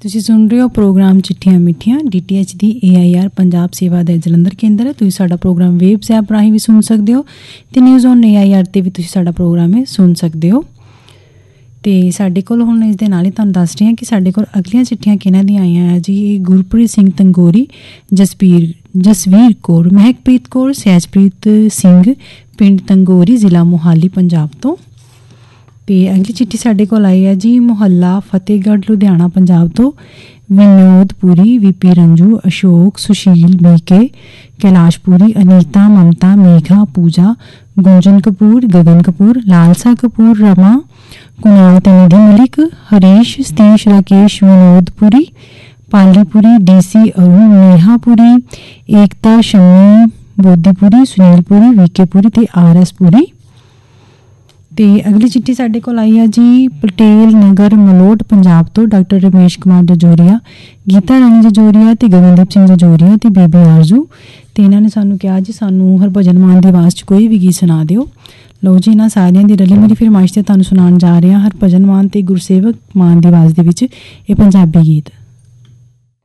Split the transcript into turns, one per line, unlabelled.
ਤੁਸੀਂ ਸੁਣ ਰਹੇ ਹੋ ਪ੍ਰੋਗਰਾਮ ਚਿੱਠੀਆਂ ਮਿੱਠੀਆਂ DTH ਦੀ AIR ਪੰਜਾਬ ਸੇਵਾ ਦੇ ਜਲੰਧਰ ਕੇਂਦਰ। ਤੁਸੀਂ ਸਾਡਾ ਪ੍ਰੋਗਰਾਮ ਵੇਬਸ ਐਪ ਰਾਹੀਂ ਵੀ ਸੁਣ ਸਕਦੇ ਹੋ ਅਤੇ ਨਿਊਜ਼ ਔਨ AIR 'ਤੇ ਵੀ ਤੁਸੀਂ ਸਾਡਾ ਪ੍ਰੋਗਰਾਮ ਹੈ ਸੁਣ ਸਕਦੇ ਹੋ। ਅਤੇ ਸਾਡੇ ਕੋਲ ਹੁਣ ਇਸ ਦੇ ਨਾਲ ਹੀ ਤੁਹਾਨੂੰ ਦੱਸ ਰਹੀ ਹਾਂ ਕਿ ਸਾਡੇ ਕੋਲ ਅਗਲੀਆਂ ਚਿੱਠੀਆਂ ਕਿਹਨਾਂ ਦੀਆਂ ਆਈਆਂ ਹੈ ਜੀ। ਗੁਰਪ੍ਰੀਤ ਸਿੰਘ ਤੰਗੋਰੀ, ਜਸਵੀਰ ਕੌਰ, ਮਹਿਕਪ੍ਰੀਤ ਕੌਰ, ਸਹਿਜਪ੍ਰੀਤ ਸਿੰਘ, ਪਿੰਡ ਤੰਗੋਰੀ, ਜ਼ਿਲ੍ਹਾ ਮੋਹਾਲੀ, ਪੰਜਾਬ ਤੋਂ। ਅਤੇ ਅਗਲੀ ਚਿੱਠੀ ਸਾਡੇ ਕੋਲ ਆਈ ਹੈ ਜੀ ਮੁਹੱਲਾ ਫਤਿਹਗੜ੍ਹ, ਲੁਧਿਆਣਾ, ਪੰਜਾਬ ਤੋਂ। ਵਿਨੋਦਪੁਰੀ, VP ਰੰਜੂ, ਅਸ਼ੋਕ, ਸੁਸ਼ੀਲ BK, ਕੈਲਾਸ਼ਪੁਰੀ, ਅਨੀਤਾ, ਮਮਤਾ, ਮੇਘਾ, ਪੂਜਾ, ਗੁੰਜਨ ਕਪੂਰ, ਗਗਨ ਕਪੂਰ, ਲਾਲਸਾ ਕਪੂਰ, ਰਮਾ, ਕੁਨਾਲ ਤੇ ਨਿਧੀ ਮਲਿਕ, ਹਰੀਸ਼, ਸਤੀਸ਼, ਰਾਕੇਸ਼, ਵਿਨੋਦਪੁਰੀ, ਪਾਲੀਪੁਰੀ, DC ਅਰੁਣ, ਨੇਹਾਪੁਰੀ, ਏਕਤਾ, ਸ਼ਮੀ, ਬੋਧੀਪੁਰੀ, ਸੁਨੀਲਪੁਰੀ, VK ਪੁਰੀ ਅਤੇ RS ਪੁਰੀ। ਅਤੇ ਅਗਲੀ ਚਿੱਠੀ ਸਾਡੇ ਕੋਲ ਆਈ ਹੈ ਜੀ ਪਟੇਲ ਨਗਰ, ਮਲੋਟ, ਪੰਜਾਬ ਤੋਂ। ਡਾਕਟਰ ਰਮੇਸ਼ ਕੁਮਾਰ ਜਜੋਰੀਆ, ਗੀਤਾ ਰਾਣੀ ਜਜੋਰੀਆ ਅਤੇ ਗਗਨਦੀਪ ਸਿੰਘ ਜਜੋਰੀਆ ਅਤੇ ਬੀਬੀ ਆਰਜ਼ੂ। ਅਤੇ ਇਹਨਾਂ ਨੇ ਸਾਨੂੰ ਕਿਹਾ ਜੀ ਸਾਨੂੰ ਹਰਭਜਨ ਮਾਨ ਦੀ ਆਵਾਜ਼ 'ਚ ਕੋਈ ਵੀ ਗੀਤ ਸੁਣਾ ਦਿਓ। ਲਓ ਜੀ, ਇਹਨਾਂ ਸਾਰਿਆਂ ਦੀ ਰਲੀ ਮੇਰੀ ਫਰਮਾਇਸ਼ 'ਤੇ ਤੁਹਾਨੂੰ ਸੁਣਾਉਣ ਜਾ ਰਹੇ ਹਾਂ ਹਰਭਜਨ ਮਾਨ ਅਤੇ ਗੁਰਸੇਵਕ ਮਾਨ ਦੀ ਆਵਾਜ਼ ਦੇ ਵਿੱਚ ਇਹ ਪੰਜਾਬੀ ਗੀਤ।